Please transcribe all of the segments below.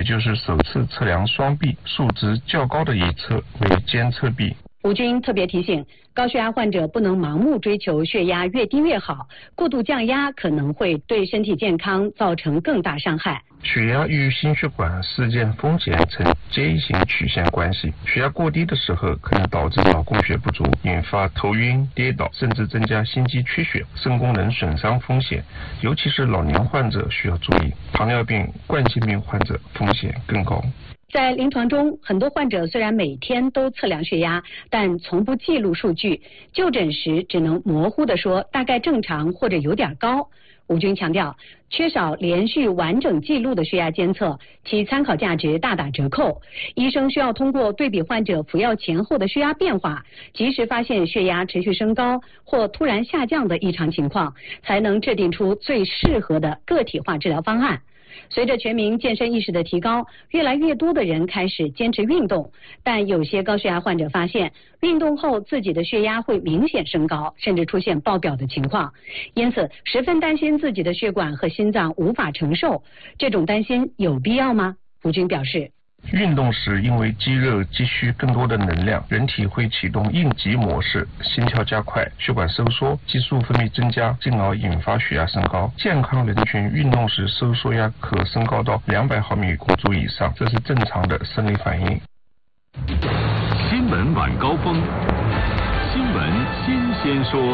就是首次测量双臂数值较高的一侧为监测臂。 吴军特别提醒，高血压患者不能盲目追求血压越低越好，过度降压可能会对身体健康造成更大伤害。 血压与心血管事件风险呈阶型曲线关系，血压过低的时候可能导致脑供血不足，引发头晕、跌倒，甚至增加心肌缺血、肾功能损伤风险。尤其是老年患者需要注意，糖尿病、冠心病患者风险更高。 在临床中，很多患者虽然每天都测量血压，但从不记录数据，就诊时只能模糊地说大概正常或者有点高。吴军强调，缺少连续完整记录的血压监测，其参考价值大打折扣。医生需要通过对比患者服药前后的血压变化，及时发现血压持续升高或突然下降的异常情况，才能制定出最适合的个体化治疗方案。随着全民健身意识的提高，越来越多的人开始坚持运动，但有些高血压患者发现，运动后自己的血压会明显升高，甚至出现爆表的情况，因此十分担心自己的血管和心脏无法承受。这种担心有必要吗？吴军表示， 运动时，因为肌肉急需更多的能量，人体会启动应急模式，心跳加快，血管收缩，激素分泌增加，进而引发血压升高。健康人群运动时收缩压可升高到200毫米汞柱以上，这是正常的生理反应。 新闻晚高峰，新闻新鲜说。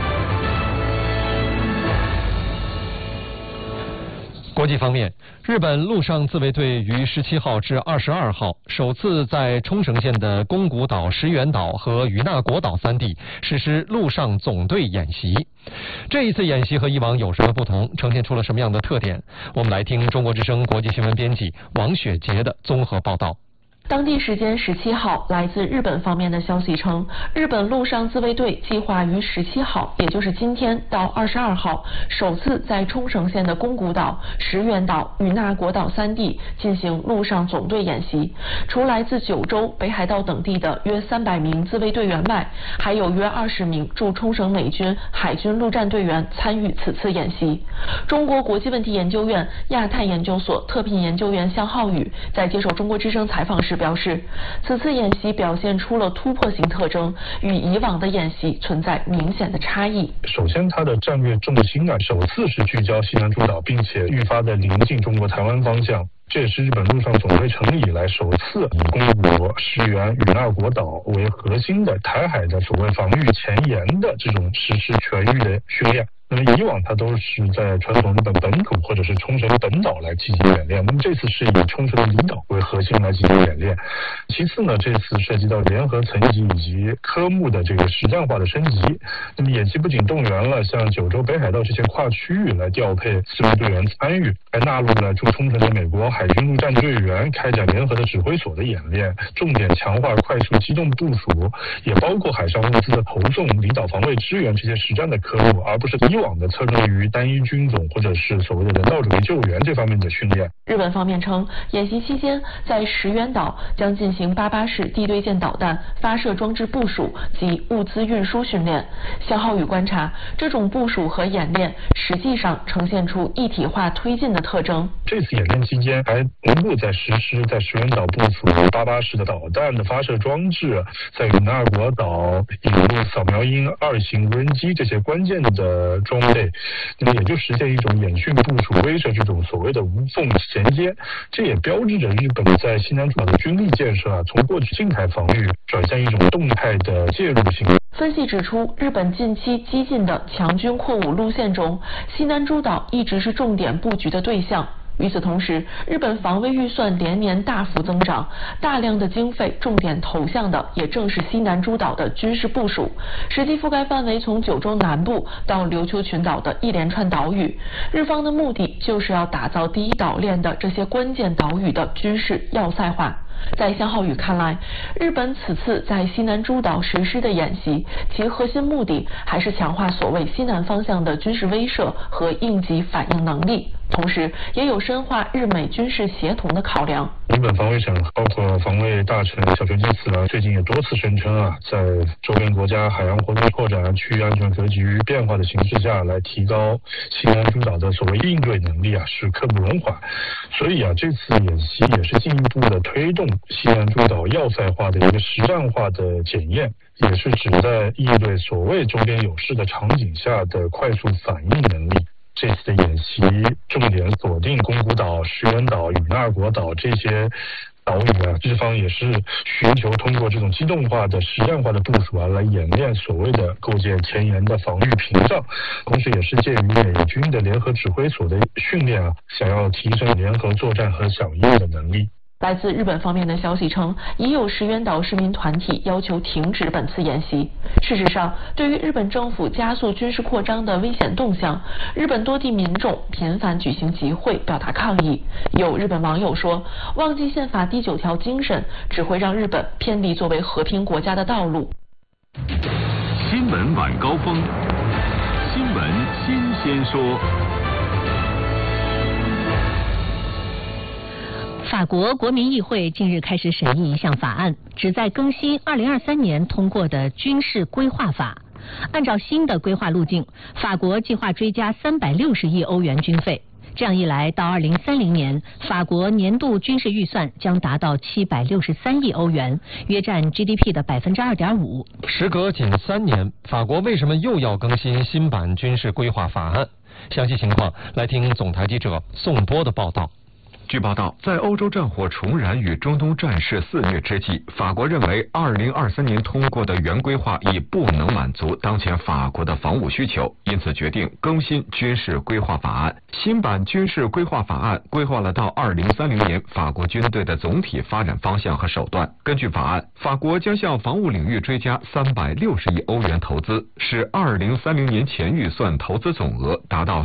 国际方面，日本陆上自卫队于17号至22号首次在冲绳县的宫古岛、石垣岛和与那国岛3地实施陆上总队演习。这一次演习和以往有什么不同？呈现出了什么样的特点？我们来听中国之声国际新闻编辑王雪杰的综合报道。 当地时间17号，来自日本方面的消息称，日本陆上自卫队计划于17号，也就是今天到22号，首次在冲绳县的宫古岛、石垣岛、与那国岛3地进行陆上总队演习。除来自九州、北海道等地的约300名自卫队员外，还有约20名驻冲绳美军海军陆战队员参与此次演习。中国国际问题研究院亚太研究所特聘研究员向浩宇在接受中国之声采访时表示，此次演习表现出了突破性特征，与以往的演习存在明显的差异。 首先，它的战略重心首次是聚焦西南诸岛，并且愈发的临近中国台湾方向。这也是日本陆上总队成立以来首次以宫古、石垣、与那国岛为核心的台海的所谓防御前沿的这种实施全域的训练。那么以往它都是在传统日本本土或者是冲绳本岛来进行演练，那么这次是以冲绳的离岛为核心来进行演练。其次呢，这次涉及到联合层级以及科目的这个实战化的升级。那么演习不仅动员了像九州、北海道这些跨区域来调配自卫队员参与，还纳入了驻冲绳的美国海军陆战队员开展联合的指挥所的演练，重点强化快速机动部署，也包括海上物资的投送、离岛防卫支援这些实战的科目，而不是以往的侧重于单一军种或者是所谓的人道主义救援这方面的训练。 日本方面称，演习期间在石垣岛将进行88式地对舰导弹发射装置部署及物资运输训练。向浩宇观察，这种部署和演练实际上呈现出一体化推进的特征。 这次演练期间还同步在实施在石垣岛部署88式的导弹的发射装置，在与那国岛引入扫描鹰2型无人机这些关键的装备，那么也就实现一种演训部署威慑这种所谓的无缝衔接。这也标志着日本在西南诸岛的军力建设从过去静态防御转向一种动态的介入性。 分析指出，日本近期激进的强军扩武路线中，西南诸岛一直是重点布局的对象。与此同时，日本防卫预算连年大幅增长，大量的经费重点投向的也正是西南诸岛的军事部署，实际覆盖范围从九州南部到琉球群岛的一连串岛屿。日方的目的就是要打造第一岛链的这些关键岛屿的军事要塞化。在向浩宇看来，日本此次在西南诸岛实施的演习，其核心目的还是强化所谓西南方向的军事威慑和应急反应能力，同时也有深化日美军事协同的考量。 日本防卫省包括防卫大臣小泉进次郎最近也多次声称在周边国家海洋活动拓展、区域安全格局变化的形势下来提高西南诸岛的所谓应对能力是刻不容缓。所以这次演习也是进一步的推动西南诸岛要塞化的一个实战化的检验，也是旨在应对所谓周边有事的场景下的快速反应能力。这次的演习重点锁定宫古岛、石垣岛、与那国岛这些岛屿日方也是寻求通过这种机动化的实战化的部署来演练所谓的构建前沿的防御屏障，同时也是介于美军的联合指挥所的训练想要提升联合作战和响应的能力。 来自日本方面的消息称，已有石垣岛市民团体要求停止本次演习。事实上，对于日本政府加速军事扩张的危险动向，日本多地民众频繁举行集会表达抗议。有日本网友说，忘记宪法第9条精神，只会让日本偏离作为和平国家的道路。 新闻晚高峰，新闻新鲜说。 法国国民议会近日开始审议一项法案，旨在更新2023年通过的军事规划法。按照新的规划路径，法国计划追加360亿欧元军费。这样一来，到2030年，法国年度军事预算将达到763亿欧元，约占 GDP 的2.5%。 时隔仅3年，法国为什么又要更新新版军事规划法案？详细情况来听总台记者宋波的报道。 据报道，在欧洲战火重燃与中东战事肆虐之际，法国认为2023年通过的原规划已不能满足当前法国的防务需求，因此决定更新军事规划法案。新版军事规划法案规划了到2030年法国军队的总体发展方向和手段。根据法案，法国将向防务领域追加360亿欧元投资，使2030年前预算投资总额达到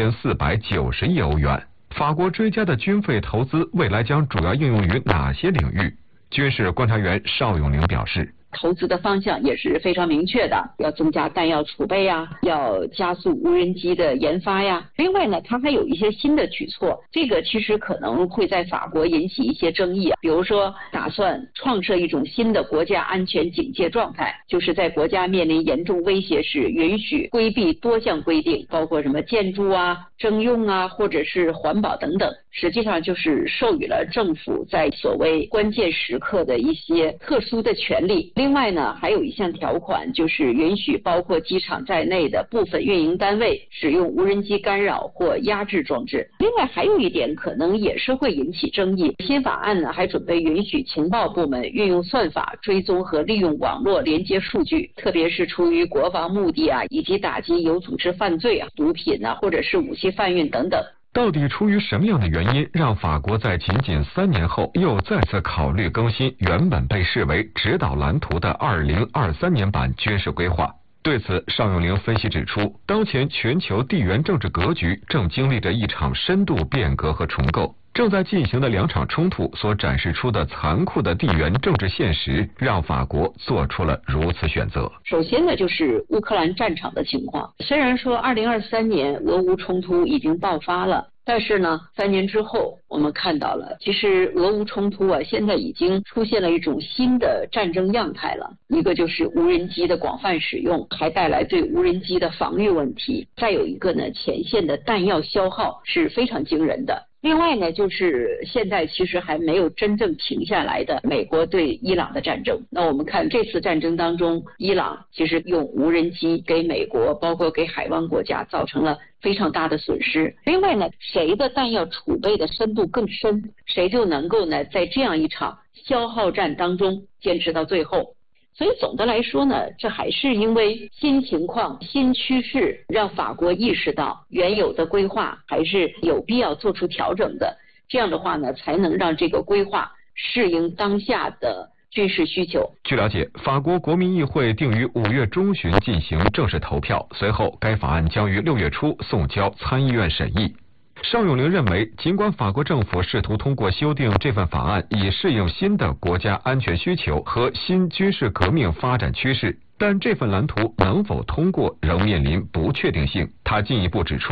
4490亿欧元。法国追加的军费投资未来将主要应用于哪些领域？军事观察员邵永玲表示， 投资的方向也是非常明确的，要增加弹药储备呀，要加速无人机的研发呀。另外呢，它还有一些新的举措，这个其实可能会在法国引起一些争议，比如说打算创设一种新的国家安全警戒状态，就是在国家面临严重威胁时，允许规避多项规定，包括什么建筑征用或者是环保等等，实际上就是授予了政府在所谓关键时刻的一些特殊的权利。另外呢，还有一项条款，就是允许包括机场在内的部分运营单位使用无人机干扰或压制装置。另外还有一点可能也是会引起争议，新法案呢还准备允许情报部门运用算法追踪和利用网络连接数据，特别是出于国防目的以及打击有组织犯罪毒品或者是武器贩运等等。 到底出于什么样的原因，让法国在仅3年后又再次考虑更新原本被视为指导蓝图的2023年版军事规划？对此，邵永玲分析指出，当前全球地缘政治格局正经历着一场深度变革和重构。正在进行的2场冲突所展示出的残酷的地缘政治现实，让法国做出了如此选择。 首先呢，就是乌克兰战场的情况。虽然说2023年俄乌冲突已经爆发了，但是呢，3年之后，我们看到了，其实俄乌冲突现在已经出现了一种新的战争样态了。一个就是无人机的广泛使用，还带来对无人机的防御问题。再有一个呢，前线的弹药消耗是非常惊人的。另外呢，就是现在其实还没有真正停下来的美国对伊朗的战争。那我们看这次战争当中，伊朗其实用无人机给美国，包括给海湾国家造成了非常大的损失。另外呢，谁的弹药储备的深度更深，谁就能够呢在这样一场消耗战当中坚持到最后。所以总的来说呢，这还是因为新情况、新趋势，让法国意识到原有的规划还是有必要做出调整的。这样的话呢，才能让这个规划适应当下的军事需求。 据了解，法国国民议会定于5月中旬进行正式投票，随后该法案将于6月初送交参议院审议。邵永玲认为，尽管法国政府试图通过修订这份法案以适应新的国家安全需求和新军事革命发展趋势，但这份蓝图能否通过仍面临不确定性。他进一步指出，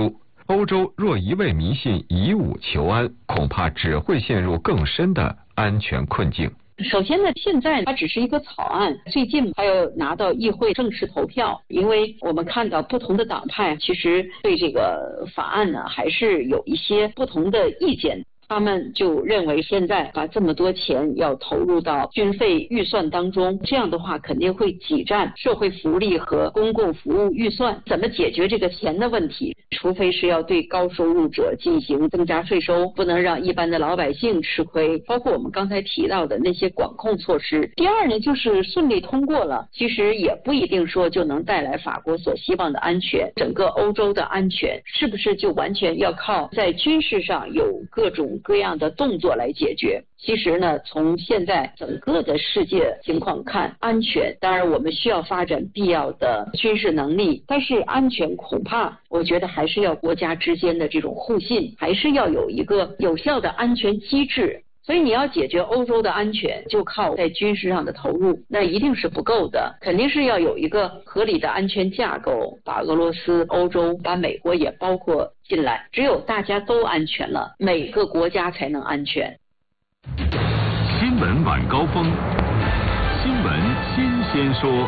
欧洲若一味迷信以武求安，恐怕只会陷入更深的安全困境。 首先呢，现在它只是一个草案，最近还要拿到议会正式投票，因为我们看到不同的党派其实对这个法案呢还是有一些不同的意见。他们就认为现在把这么多钱要投入到军费预算当中，这样的话肯定会挤占社会福利和公共服务预算。怎么解决这个钱的问题？除非是要对高收入者进行增加税收，不能让一般的老百姓吃亏，包括我们刚才提到的那些管控措施。第二呢，就是顺利通过了，其实也不一定说就能带来法国所希望的安全。整个欧洲的安全是不是就完全要靠在军事上有各种各样的动作来解决？其实呢，从现在整个的世界情况看，安全当然我们需要发展必要的军事能力，但是安全恐怕我觉得还是要国家之间的这种互信，还是要有一个有效的安全机制。所以你要解决欧洲的安全，就靠在军事上的投入，那一定是不够的，肯定是要有一个合理的安全架构，把俄罗斯、欧洲、把美国也包括进来。只有大家都安全了，每个国家才能安全。 新闻晚高峰，新闻新鲜说。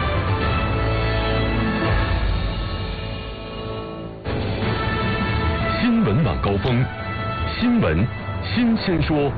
新闻晚高峰，新闻新鲜说。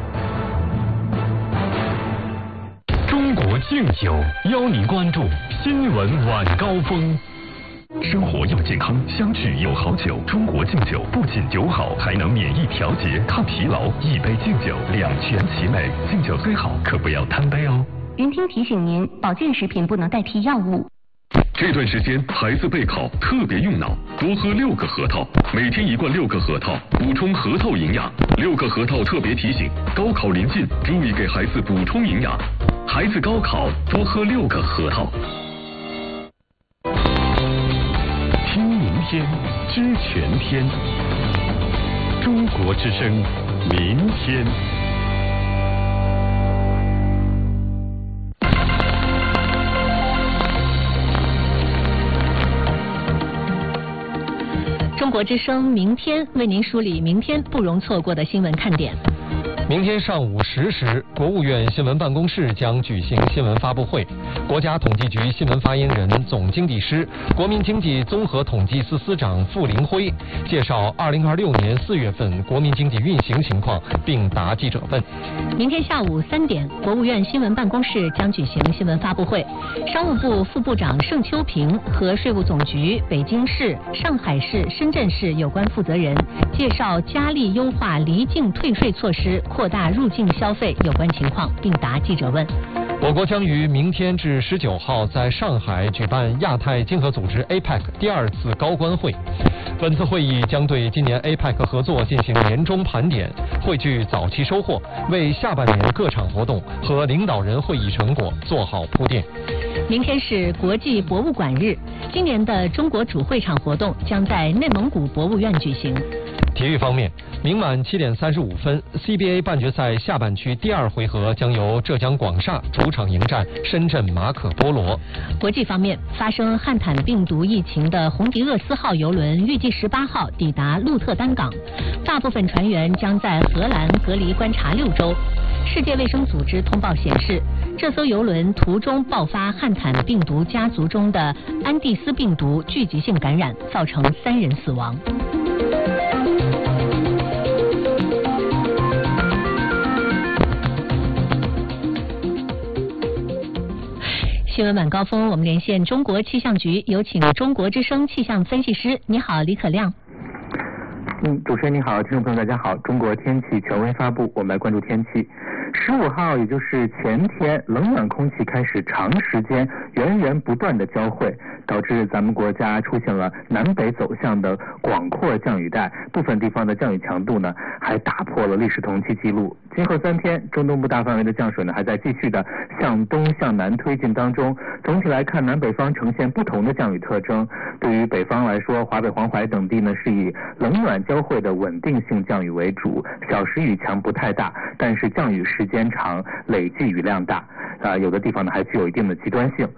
中国敬酒邀您关注新闻晚高峰。生活要健康，相聚有好酒。中国敬酒不仅酒好，还能免疫调节、抗疲劳。一杯敬酒，两全其美。敬酒虽好，可不要贪杯哦。 云听提醒您，保健食品不能代替药物。 这段时间孩子备考特别用脑，多喝6个核桃，每天1罐6个核桃，补充核桃营养。6个核桃特别提醒，高考临近，注意给孩子补充营养。孩子高考多喝6个核桃。听明天，知全天。中国之声，明天。 中国之声明天为您梳理明天不容错过的新闻看点。 明天上午10时，国务院新闻办公室将举行新闻发布会。国家统计局新闻发言人、总经济师、国民经济综合统计司司长傅林辉介绍2026年4月份国民经济运行情况，并答记者问。 明天下午3点，国务院新闻办公室将举行新闻发布会。商务部副部长盛秋平和税务总局、北京市、上海市、深圳市有关负责人介绍加力优化离境退税措施，扩大入境消费有关情况，并答记者问。 我国将于明天至19号在上海举办亚太经合组织 APEC 第2次高官会。本次会议将对今年 APEC 合作进行年终盘点，汇聚早期收获，为下半年各场活动和领导人会议成果做好铺垫。 明天是国际博物馆日，今年的中国主会场活动将在内蒙古博物院举行。 体育方面，明晚7点35分 ，CBA 半决赛下半区第2回合将由浙江广厦主场迎战深圳马可波罗。 国际方面，发生汉坦病毒疫情的红迪厄斯号邮轮预计18号抵达鹿特丹港，大部分船员将在荷兰隔离观察6周。世界卫生组织通报显示，这艘邮轮途中爆发汉坦病毒家族中的安地斯病毒聚集性感染，造成3人死亡。新闻晚高峰，我们连线中国气象局，有请中国之声气象分析师。你好，李可亮。 主持人你好，听众朋友大家好。中国天气权威发布，我们来关注天气。15号，也就是前天，冷暖空气开始长时间源源不断的交汇，导致咱们国家出现了南北走向的广阔降雨带，部分地方的降雨强度呢还打破了历史同期记录。今后3天，中东部大范围的降水呢还在继续的向东向南推进当中。总体来看，南北方呈现不同的降雨特征。对于北方来说，华北、黄淮等地呢是以冷暖交汇的稳定性降雨为主，小时雨强不太大，但是降雨时间长，累计雨量大。有的地方呢还具有一定的极端性。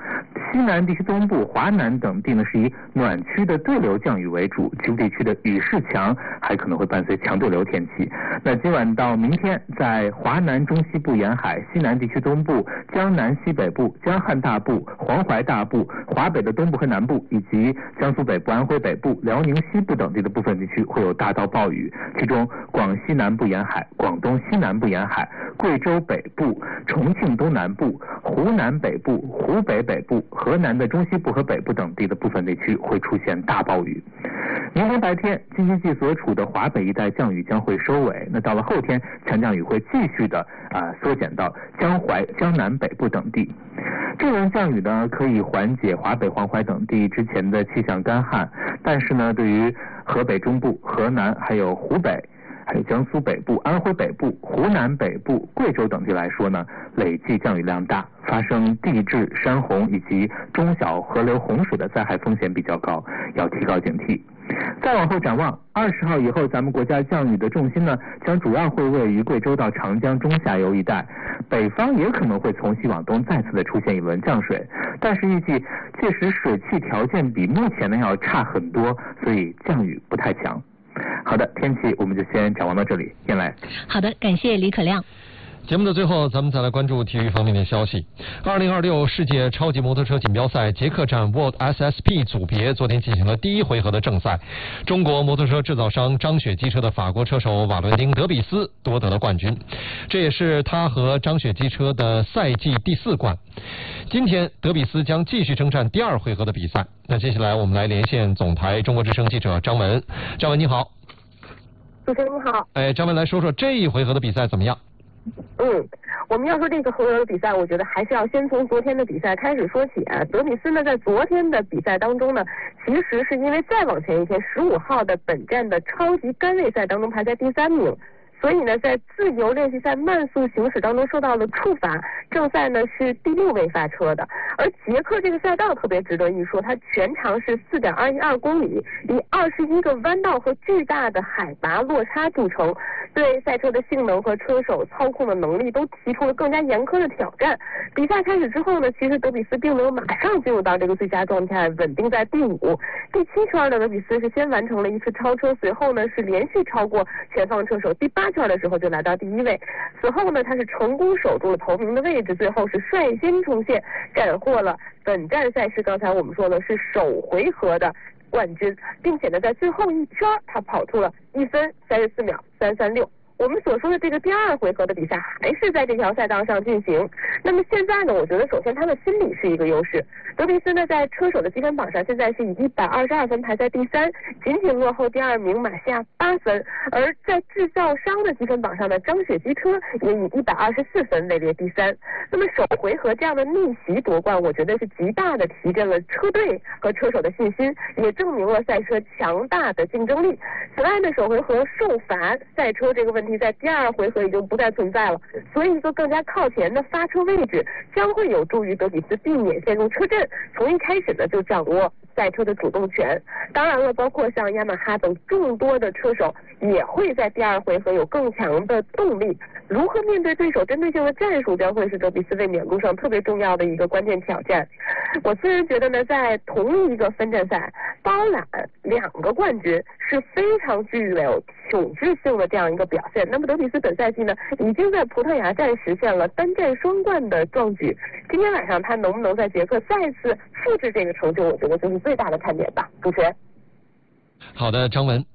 西南地区东部、华南等地呢是以暖区的对流降雨为主，局部地区的雨势强，还可能会伴随强对流天气。那今晚到明天，在华南中西部沿海、西南地区东部、江南西北部、江汉大部、黄淮大部、华北的东部和南部，以及江苏北部、安徽北部、辽宁西部等地的部分地区会有大到暴雨，其中广西南部沿海、广东西南部沿海、贵州北部、重庆东南部、湖南北部、湖北北部、河南的中西部和北部等地的部分地区会出现大暴雨。明天白天，京津冀所处的华北一带降雨将会收尾，那到了后天，强降雨会继续的缩减到江淮、江南北部等地。这轮降雨呢，可以缓解华北、黄淮等地之前的气象干旱，但是呢，对于河北中部、河南还有湖北、还有江苏北部、安徽北部、湖南北部、贵州等地来说呢，累计降雨量大，发生地质、山洪以及中小河流洪水的灾害风险比较高，要提高警惕。再往后展望，20号以后，咱们国家降雨的重心呢，将主要会位于贵州到长江中下游一带，北方也可能会从西往东再次的出现一轮降水，但是预计届时水汽条件比目前呢要差很多，所以降雨不太强。好的，天气我们就先展望到这里，燕来。 好的，感谢李可亮。 节目的最后，咱们再来关注体育方面的消息。2026世界超级摩托车锦标赛捷克站 World SSP 组别昨天进行了第一回合的正赛，中国摩托车制造商张雪机车的法国车手瓦伦丁·德比斯夺得了冠军，这也是他和张雪机车的赛季第4冠。今天德比斯将继续征战第2回合的比赛。那接下来我们来连线总台中国之声记者张文。张文你好。 主持人你好。 张文来说说这一回合的比赛怎么样？ 我们要说这个回合的比赛，我觉得还是要先从昨天的比赛开始说起啊。德比斯呢，在昨天的比赛当中呢，其实是因为再往前一天15号的本站的超级杆位赛当中排在第3名。所以呢，在自由练习赛慢速行驶当中受到了处罚，正赛呢是第6位发车的。而捷克这个赛道特别值得一说，它全长是4.212公里，以21个弯道和巨大的海拔落差著称，对赛车的性能和车手操控的能力都提出了更加严苛的挑战。比赛开始之后呢，其实德比斯并没有马上进入到这个最佳状态，稳定在第5。第7圈的德比斯是先完成了一次超车，随后呢是连续超过前方车手，第8圈的时候就来到第1位。此后呢，他是成功守住了头名的位置，最后是率先冲线，斩获了本站赛事刚才我们说的是首回合的冠军，并且呢，在最后一圈他跑出了1分34秒336。我们所说的这个第2回合的比赛还是在这条赛道上进行。那么现在呢，我觉得首先他的心理是一个优势。德比斯呢，在车手的积分榜上现在是以122分排在第3，仅仅落后第2名马西亚8分。而在制造商的积分榜上呢，张雪机车也以124分位列第3。那么首回合这样的逆袭夺冠，我觉得是极大的提振了车队和车手的信心，也证明了赛车强大的竞争力。此外呢，首回合受罚赛车这个问题在第2回合已经不再存在了，所以一个更加靠前的发车位置将会有助于德比斯避免陷入车阵，从一开始呢就掌握赛车的主动权。当然了，包括像雅马哈等众多的车手也会在第2回合有更强的动力。如何面对对手针对性的战术，将会是德比斯卫冕路上特别重要的一个关键挑战。我虽然觉得呢，在同一个分站赛包揽2个冠军是非常具有统治性的这样一个表现。那么德比斯本赛季呢，已经在葡萄牙站实现了单站双冠的壮举。今天晚上他能不能在捷克再次复制这个成就，我觉得就是最大的看点吧。主持人。 好的，张文。